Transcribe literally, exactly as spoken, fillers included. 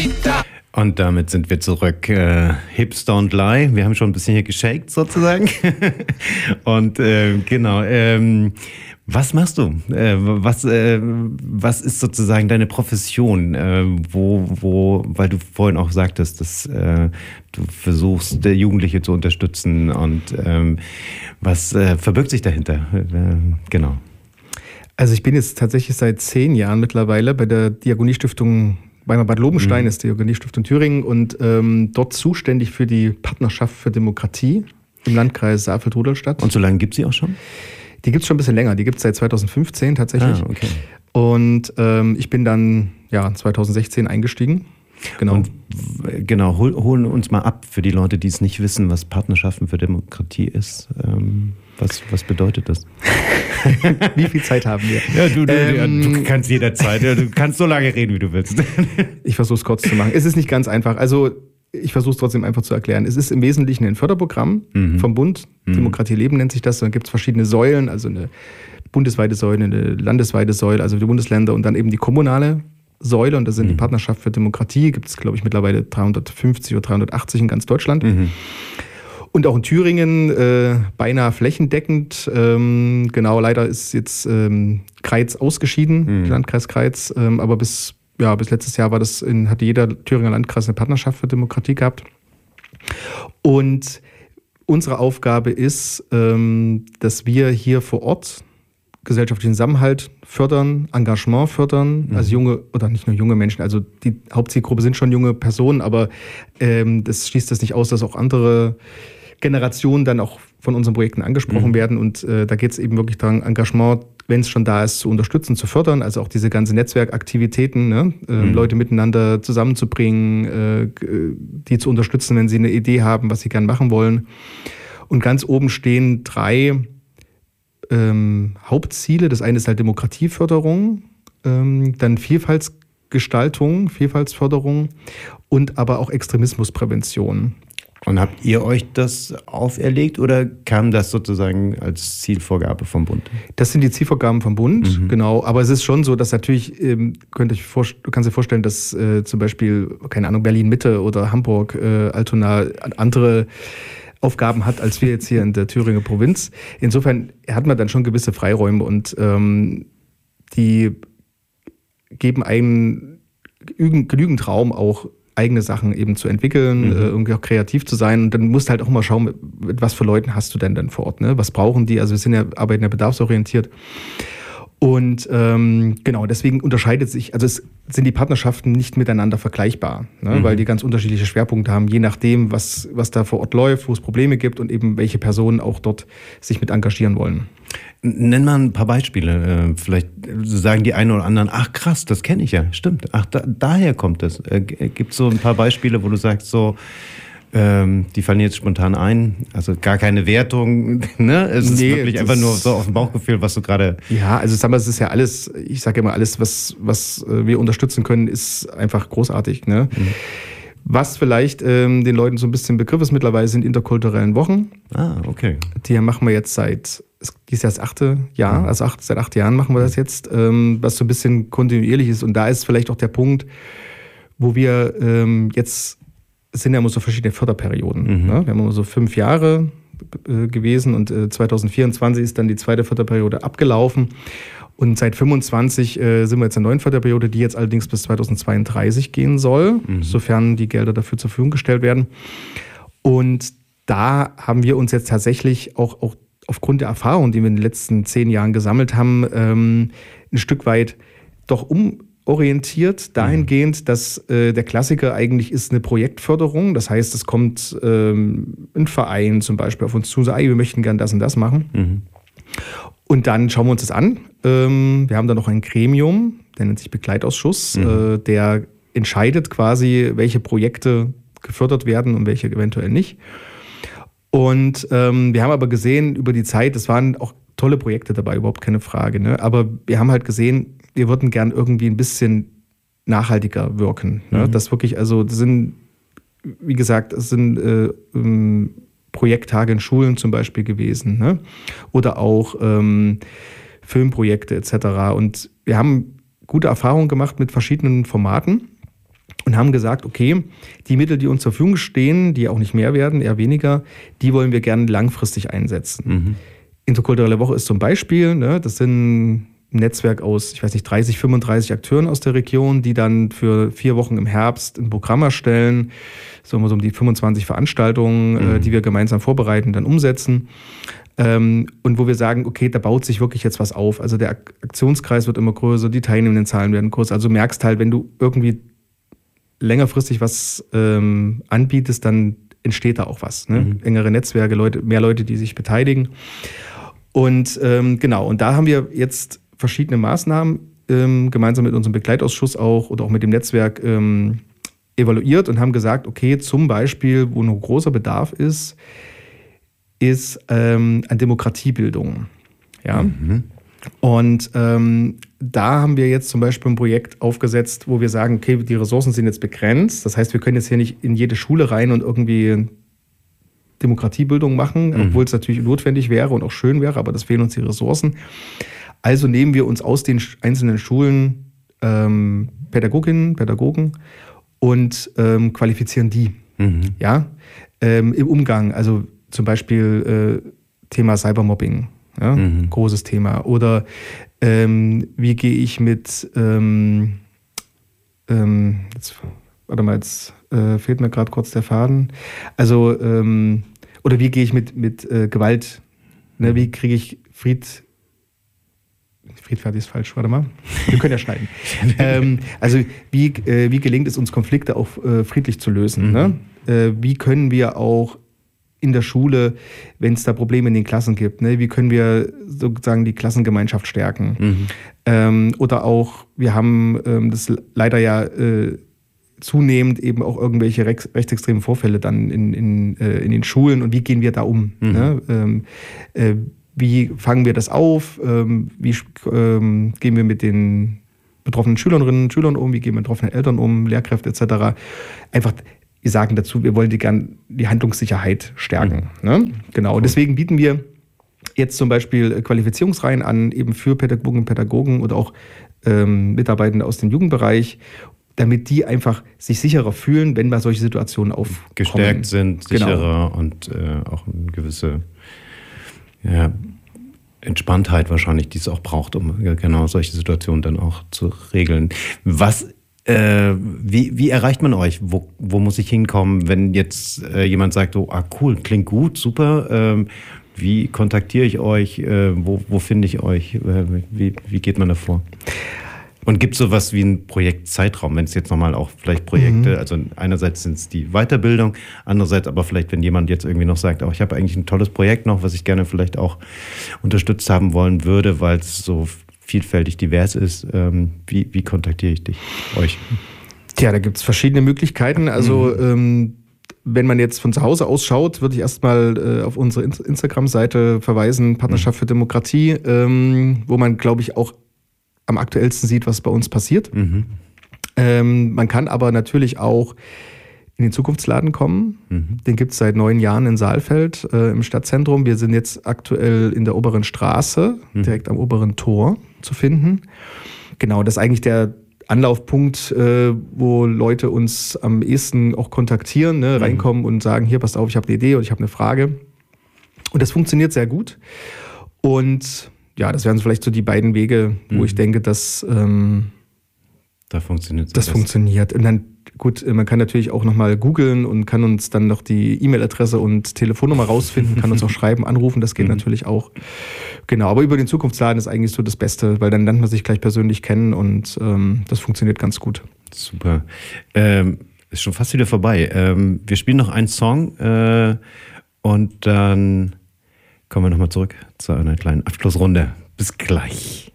Und damit sind wir zurück. Äh, Hips Don't Lie. Wir haben schon ein bisschen hier geshakt sozusagen. Und äh, genau. Ähm, was machst du? Äh, was, äh, was ist sozusagen deine Profession? Äh, wo, wo, weil du vorhin auch sagtest, dass äh, du versuchst, Jugendliche zu unterstützen. Und ähm, was äh, verbirgt sich dahinter? Äh, genau. Also ich bin jetzt tatsächlich seit zehn Jahren mittlerweile bei der Diakoniestiftung Weimar Bad Lobenstein, mhm. ist die Diakoniestiftung Thüringen und ähm, dort zuständig für die Partnerschaft für Demokratie im Landkreis Saalfeld-Rudolstadt. Und so lange gibt es sie auch schon? Die gibt es schon ein bisschen länger. Die gibt es seit zweitausendfünfzehn tatsächlich. Ah, okay. Und ähm, ich bin dann ja zweitausendsechzehn eingestiegen. Genau. Und genau, hol, holen uns mal ab für die Leute, die es nicht wissen, was Partnerschaften für Demokratie ist. Ähm, was, was bedeutet das? Wie viel Zeit haben wir? Ja, du, du, ähm, ja, du kannst jederzeit. Ja, du kannst so lange reden, wie du willst. Ich versuche es kurz zu machen. Es ist nicht ganz einfach. Also ich versuche es trotzdem einfach zu erklären. Es ist im Wesentlichen ein Förderprogramm mhm. vom Bund. Mhm. Demokratie leben nennt sich das. Dann gibt es verschiedene Säulen, also eine bundesweite Säule, eine landesweite Säule, also die Bundesländer und dann eben die kommunale Säule. Und das sind mhm. die Partnerschaft für Demokratie. Gibt es, glaube ich, mittlerweile dreihundertfünfzig oder dreihundertachtzig in ganz Deutschland. Mhm. Und auch in Thüringen äh, beinahe flächendeckend. Ähm, genau, leider ist jetzt ähm, Kreiz ausgeschieden, mhm. Landkreis Kreiz. Ähm, aber bis, ja, bis letztes Jahr war das in, hatte jeder Thüringer Landkreis eine Partnerschaft für Demokratie gehabt. Und unsere Aufgabe ist, ähm, dass wir hier vor Ort gesellschaftlichen Zusammenhalt fördern, Engagement fördern, mhm. also junge, oder nicht nur junge Menschen, also die Hauptzielgruppe sind schon junge Personen, aber ähm, das schließt das nicht aus, dass auch andere Generationen dann auch von unseren Projekten angesprochen mhm. werden und äh, da geht es eben wirklich darum, Engagement, wenn es schon da ist, zu unterstützen, zu fördern, also auch diese ganzen Netzwerkaktivitäten, ne? äh, mhm. Leute miteinander zusammenzubringen, äh, die zu unterstützen, wenn sie eine Idee haben, was sie gern machen wollen. Und ganz oben stehen drei ähm, Hauptziele. Das eine ist halt Demokratieförderung, ähm, dann Vielfaltsgestaltung, Vielfaltsförderung und aber auch Extremismusprävention. Und habt ihr euch das auferlegt oder kam das sozusagen als Zielvorgabe vom Bund? Das sind die Zielvorgaben vom Bund, mhm. genau. Aber es ist schon so, dass natürlich, ähm, könnt euch vor, du kannst dir vorstellen, dass äh, zum Beispiel, keine Ahnung, Berlin-Mitte oder Hamburg, äh, Altona andere Aufgaben hat, als wir jetzt hier in der Thüringer Provinz. Insofern hat man dann schon gewisse Freiräume und ähm, die geben einem genügend Raum, auch eigene Sachen eben zu entwickeln, mhm. äh, irgendwie auch kreativ zu sein. Und dann musst du halt auch mal schauen, mit, mit was für Leuten hast du denn dann vor Ort, ne? Was brauchen die? Also wir sind ja, arbeiten ja bedarfsorientiert. Und ähm, genau, deswegen unterscheidet sich, also es sind die Partnerschaften nicht miteinander vergleichbar, ne? Mhm. Weil die ganz unterschiedliche Schwerpunkte haben, je nachdem, was, was da vor Ort läuft, wo es Probleme gibt und eben welche Personen auch dort sich mit engagieren wollen. Nenn mal ein paar Beispiele. Vielleicht sagen die einen oder anderen, ach krass, das kenne ich ja, stimmt. Ach, da, daher kommt es. Gibt es so ein paar Beispiele, wo du sagst, so, ähm, die fallen jetzt spontan ein? Also gar keine Wertung, ne? Es ist nee, wirklich einfach nur so aus dem Bauchgefühl, was du gerade... Ja, also sag mal, es ist ja alles, ich sage immer, alles, was, was wir unterstützen können, ist einfach großartig, ne? Mhm. Was vielleicht ähm, den Leuten so ein bisschen Begriff ist mittlerweile, sind interkulturellen Wochen. Ah, okay. Die machen wir jetzt seit, dieses Jahr das achte Jahr, also acht, seit acht Jahren machen wir das jetzt, ähm, was so ein bisschen kontinuierlich ist. Und da ist vielleicht auch der Punkt, wo wir ähm, jetzt, es sind ja immer so verschiedene Förderperioden. Mhm. Ne? Wir haben immer so fünf Jahre äh, gewesen und äh, zweitausendvierundzwanzig ist dann die zweite Förderperiode abgelaufen. Und seit fünfundzwanzig äh, sind wir jetzt in der neuen Förderperiode, die jetzt allerdings bis zweitausendzweiunddreißig gehen soll, mhm. sofern die Gelder dafür zur Verfügung gestellt werden. Und da haben wir uns jetzt tatsächlich auch, auch aufgrund der Erfahrung, die wir in den letzten zehn Jahren gesammelt haben, ähm, ein Stück weit doch umorientiert dahingehend, dass äh, der Klassiker eigentlich ist eine Projektförderung. Das heißt, es kommt ähm, ein Verein zum Beispiel auf uns zu und sagt, wir möchten gern das und das machen. Mhm. Und dann schauen wir uns das an. Ähm, wir haben da noch ein Gremium, der nennt sich Begleitausschuss, mhm. äh, der entscheidet quasi, welche Projekte gefördert werden und welche eventuell nicht. Und ähm, wir haben aber gesehen über die Zeit, es waren auch tolle Projekte dabei, überhaupt keine Frage, ne? Aber wir haben halt gesehen, wir würden gern irgendwie ein bisschen nachhaltiger wirken. Ne? Mhm. Das wirklich, also das sind, wie gesagt, es sind äh, ähm, Projekttage in Schulen zum Beispiel gewesen, ne? Oder auch ähm, Filmprojekte et cetera. Und wir haben gute Erfahrungen gemacht mit verschiedenen Formaten. Und und haben gesagt, okay, die Mittel, die uns zur Verfügung stehen, die auch nicht mehr werden, eher weniger, die wollen wir gerne langfristig einsetzen. Mhm. Interkulturelle Woche ist zum Beispiel, ne, das sind ein Netzwerk aus, ich weiß nicht, dreißig, fünfunddreißig Akteuren aus der Region, die dann für vier Wochen im Herbst ein Programm erstellen, so um die fünfundzwanzig Veranstaltungen, mhm. äh, die wir gemeinsam vorbereiten, dann umsetzen. Ähm, und wo wir sagen, okay, da baut sich wirklich jetzt was auf. Also der Aktionskreis wird immer größer, die teilnehmenden Zahlen werden größer. Also du merkst halt, wenn du irgendwie längerfristig was ähm, anbietest, dann entsteht da auch was. Ne? Mhm. Engere Netzwerke, Leute, mehr Leute, die sich beteiligen. Und ähm, genau, und da haben wir jetzt verschiedene Maßnahmen ähm, gemeinsam mit unserem Begleitausschuss auch oder auch mit dem Netzwerk ähm, evaluiert und haben gesagt, okay, zum Beispiel, wo ein großer Bedarf ist, ist ähm, an Demokratiebildung. Ja? Mhm. Und ähm, da haben wir jetzt zum Beispiel ein Projekt aufgesetzt, wo wir sagen, okay, die Ressourcen sind jetzt begrenzt. Das heißt, wir können jetzt hier nicht in jede Schule rein und irgendwie Demokratiebildung machen, mhm. obwohl es natürlich notwendig wäre und auch schön wäre, aber das fehlen uns die Ressourcen. Also nehmen wir uns aus den einzelnen Schulen ähm, Pädagoginnen, Pädagogen und ähm, qualifizieren die. Mhm. Ja? Ähm, im Umgang, also zum Beispiel äh, Thema Cybermobbing, ja? mhm. großes Thema. Oder ähm, wie gehe ich mit, ähm, ähm, jetzt, warte mal, jetzt äh, fehlt mir gerade kurz der Faden. Also, ähm, oder wie gehe ich mit, mit äh, Gewalt, ne? Wie kriege ich Fried, friedfertig ist falsch, warte mal, wir können ja schneiden. ähm, also wie, äh, wie gelingt es uns, Konflikte auch äh, friedlich zu lösen? Mhm. Ne? Äh, wie können wir auch in der Schule, wenn es da Probleme in den Klassen gibt, ne, wie können wir sozusagen die Klassengemeinschaft stärken? Mhm. Ähm, oder auch, wir haben ähm, das leider ja äh, zunehmend eben auch irgendwelche rechts, rechtsextremen Vorfälle dann in, in, äh, in den Schulen und wie gehen wir da um? Mhm. Ne? Ähm, äh, wie fangen wir das auf? Ähm, wie ähm, gehen wir mit den betroffenen Schülerinnen und Schülern um? Wie gehen wir mit betroffenen Eltern um? Lehrkräfte et cetera. Einfach, wir sagen dazu, wir wollen die, gern die Handlungssicherheit stärken. Mhm. Ne? Genau, und deswegen bieten wir jetzt zum Beispiel Qualifizierungsreihen an, eben für Pädagogen und Pädagogen oder auch ähm, Mitarbeitende aus dem Jugendbereich, damit die einfach sich sicherer fühlen, wenn mal solche Situationen aufkommen. Gestärkt sind, sicherer genau. und äh, auch eine gewisse ja, Entspanntheit wahrscheinlich, die es auch braucht, um genau solche Situationen dann auch zu regeln. Was, äh, wie, wie erreicht man euch? Wo, wo muss ich hinkommen, wenn jetzt äh, jemand sagt, oh, ah, cool, klingt gut, super, ähm, wie kontaktiere ich euch, äh, wo, wo finde ich euch, äh, wie, wie geht man da vor? Und gibt es sowas wie einen Projektzeitraum, wenn es jetzt nochmal auch vielleicht Projekte, mhm. also einerseits sind es die Weiterbildung, andererseits aber vielleicht, wenn jemand jetzt irgendwie noch sagt, oh, ich habe eigentlich ein tolles Projekt noch, was ich gerne vielleicht auch unterstützt haben wollen würde, weil es so vielfältig divers ist, ähm, wie, wie kontaktiere ich dich, euch? Tja, da gibt es verschiedene Möglichkeiten, also mhm. ähm, wenn man jetzt von zu Hause aus schaut, würde ich erstmal äh, auf unsere Instagram-Seite verweisen, Partnerschaft mhm. für Demokratie, ähm, wo man, glaube ich, auch am aktuellsten sieht, was bei uns passiert. Mhm. Ähm, man kann aber natürlich auch in den Zukunftsladen kommen. Mhm. Den gibt es seit neun Jahren in Saalfeld äh, im Stadtzentrum. Wir sind jetzt aktuell in der oberen Straße, mhm. direkt am oberen Tor zu finden. Genau, das ist eigentlich der Anlaufpunkt, äh, wo Leute uns am ehesten auch kontaktieren, ne, mhm. reinkommen und sagen, hier, passt auf, ich habe eine Idee oder ich habe eine Frage. Und das funktioniert sehr gut. Und ja, das wären vielleicht so die beiden Wege, wo mhm. ich denke, dass ähm, da funktioniert das funktioniert. Und dann, gut, man kann natürlich auch nochmal googeln und kann uns dann noch die E-Mail-Adresse und Telefonnummer rausfinden, kann uns auch schreiben, anrufen, das geht mhm. natürlich auch. Genau, aber über den Zukunftsladen ist eigentlich so das Beste, weil dann lernt man sich gleich persönlich kennen und ähm, das funktioniert ganz gut. Super. Ähm, ist schon fast wieder vorbei. Ähm, wir spielen noch einen Song äh, und dann kommen wir nochmal zurück zu einer kleinen Abschlussrunde. Bis gleich.